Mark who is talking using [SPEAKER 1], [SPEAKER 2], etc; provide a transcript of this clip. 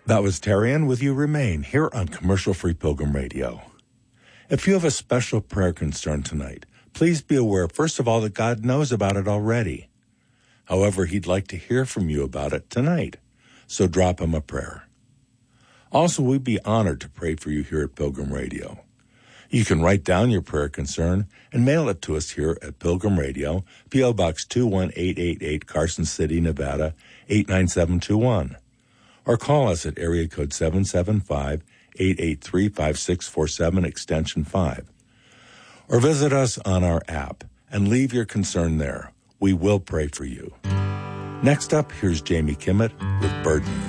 [SPEAKER 1] That was Tarian with You Remain here on Commercial Free Pilgrim Radio. If you have a special prayer concern tonight, please be aware, first of all, that God knows about it already. However, He'd like to hear from you about it tonight, so drop Him a prayer. Also, we'd be honored to pray for you here at Pilgrim Radio. You can write down your prayer concern and mail it to us here at Pilgrim Radio, P.O. Box 21888, Carson City, Nevada, 89721. Or call us at area code 775-883-5647, extension 5. Or visit us on our app and leave your concern there. We will pray for you. Next up, here's Jamie Kimmett with Burdens.